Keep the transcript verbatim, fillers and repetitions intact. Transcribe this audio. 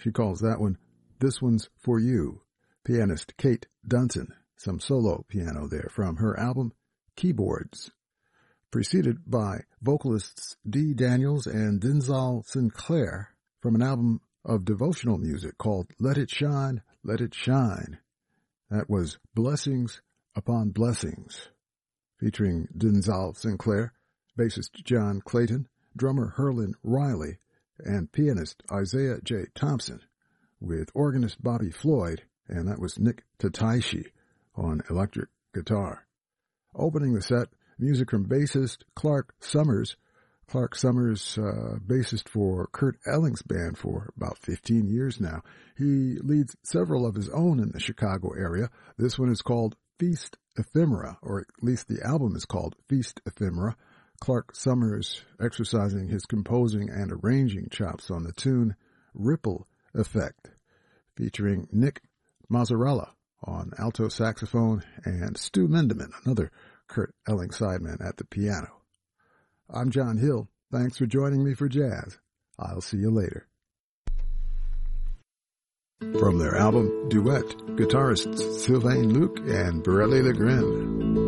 She calls that one This One's For You. Pianist Kate Dunton, some solo piano there from her album Keyboards. Preceded by vocalists Dee Daniels and Denzal Sinclair from an album of devotional music called Let It Shine, Let It Shine. That was Blessings Upon Blessings, featuring Denzal Sinclair, bassist John Clayton, drummer Herlin Riley, and pianist Isaiah J. Thompson, with organist Bobby Floyd, and that was Nick Tataishi on electric guitar. Opening the set, music from bassist Clark Summers. Clark Summers, uh, bassist for Kurt Elling's band for about fifteen years now. He leads several of his own in the Chicago area. This one is called Feast Ephemera, or at least the album is called Feast Ephemera. Clark Summers exercising his composing and arranging chops on the tune Ripple Effect, featuring Nick Mazzarella on alto saxophone and Stu Lindemann, another Kurt Elling sideman, at the piano. I'm John Hill. Thanks for joining me for jazz. I'll see you later. From their album Duet, guitarists Sylvain Luc and Borelli Legren.